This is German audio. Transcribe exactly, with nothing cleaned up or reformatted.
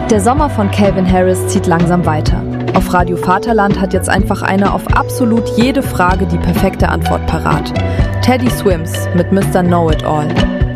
Der Sommer von Calvin Harris zieht langsam weiter. Auf Radio Vaterland hat jetzt einfach einer auf absolut jede Frage die perfekte Antwort parat. Teddy Swims mit Mister Know-It-All.